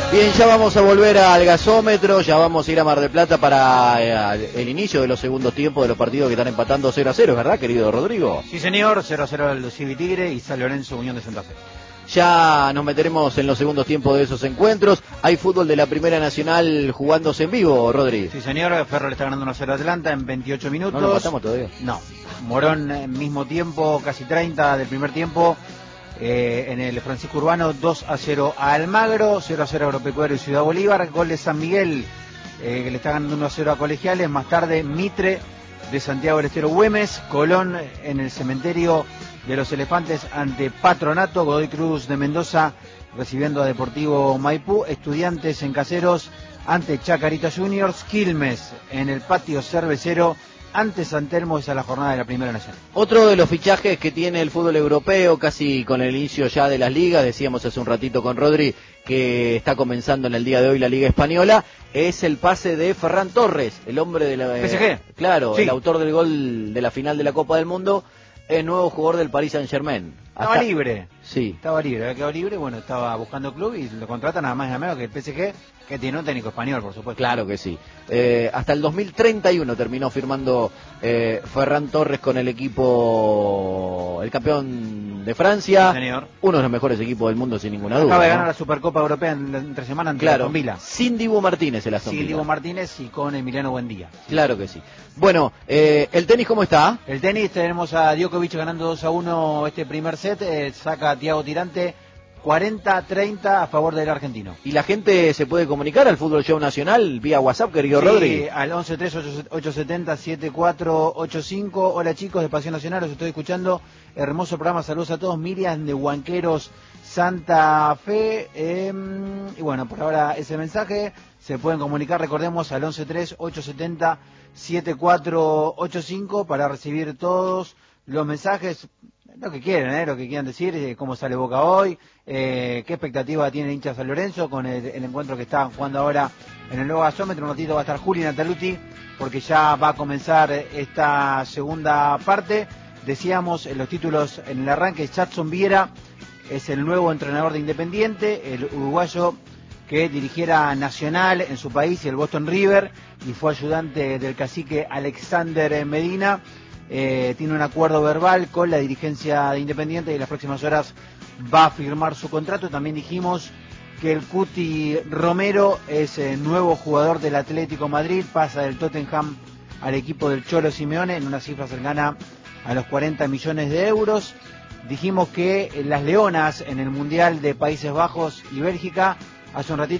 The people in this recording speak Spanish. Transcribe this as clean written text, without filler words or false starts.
Bien, ya vamos a volver al gasómetro, ya vamos a ir a Mar del Plata para el inicio de los segundos tiempos de los partidos que están empatando 0-0, ¿verdad, querido Rodrigo? Sí, señor, 0-0 el Civi Tigre y San Lorenzo Unión de Santa Fe. Ya nos meteremos en los segundos tiempos de esos encuentros. Hay fútbol de la Primera Nacional jugándose en vivo, Rodri. Sí, señor, Ferro le está ganando 1-0 a Atlanta en 28 minutos. ¿No lo matamos todavía? No, Morón mismo tiempo, casi 30 del primer tiempo. En el Francisco Urbano 2-0 a Almagro, 0-0 a Agropecuario y Ciudad Bolívar, gol de San Miguel que le está ganando 1-0 a Colegiales, más tarde Mitre de Santiago del Estero Güemes, Colón en el Cementerio de los Elefantes ante Patronato, Godoy Cruz de Mendoza recibiendo a Deportivo Maipú, Estudiantes en Caseros ante Chacarita Juniors, Quilmes en el Patio Cervecero ante San Telmo. Esa es la jornada de la Primera Nacional. Otro de los fichajes que tiene el fútbol europeo, casi con el inicio ya de las ligas, decíamos hace un ratito con Rodri, que está comenzando en el día de hoy la Liga Española, es el pase de Ferran Torres, el hombre de la... PSG. Claro, sí. El autor del gol de la final de la Copa del Mundo, es nuevo jugador del Paris Saint-Germain. Estaba libre. Sí. Estaba libre, había quedado libre, bueno, estaba buscando club y lo contrata nada más y nada menos que el PSG, que tiene un técnico español, por supuesto. Claro que sí. Hasta el 2031 terminó firmando Ferran Torres con el equipo, el campeón de Francia. Sí, señor. Uno de los mejores equipos del mundo, sin ninguna duda. Acaba de ganar ¿no? la Supercopa Europea entre semana ante Claro, Aston Villa. sin Dibu Martínez el Aston Villa. Sin Dibu Martínez y con Emiliano Buendía. Claro que sí. Bueno, ¿el tenis cómo está? El tenis, tenemos a Djokovic ganando 2-1 este primer set, saca a Thiago Tirante 40-30 a favor del argentino. ¿Y la gente se puede comunicar al Fútbol Show Nacional vía WhatsApp, querido Rodri? Al 11-3-870-7485. Hola chicos de Pasión Nacional, los estoy escuchando. Hermoso programa, saludos a todos. Miriam de Huanqueros, Santa Fe. Y bueno, por ahora ese mensaje. Se pueden comunicar, recordemos, al 11-3-870-7485 para recibir todos los mensajes. Lo que quieran decir, cómo sale Boca hoy, qué expectativa tiene el hincha San Lorenzo con el encuentro que está jugando ahora en el nuevo gasómetro. Un ratito va a estar Juli Nataluti porque ya va a comenzar esta segunda parte. Decíamos en los títulos en el arranque, Jadson Viera es el nuevo entrenador de Independiente, el uruguayo que dirigiera Nacional en su país y el Boston River y fue ayudante del cacique Alexander Medina. Tiene un acuerdo verbal con la dirigencia de Independiente y en las próximas horas va a firmar su contrato. También dijimos que el Cuti Romero es el nuevo jugador del Atlético Madrid, pasa del Tottenham al equipo del Cholo Simeone en una cifra cercana a los 40 millones de euros. Dijimos que las Leonas en el Mundial de Países Bajos y Bélgica hace un ratito